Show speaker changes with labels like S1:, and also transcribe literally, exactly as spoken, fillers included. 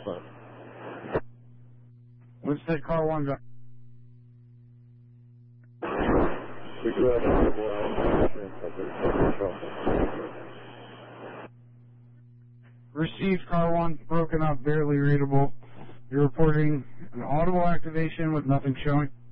S1: fine.
S2: Winston, car one, go.
S1: We do have a couple hours.
S2: Received, car one, broken up, barely readable. You're reporting an audible activation with nothing showing.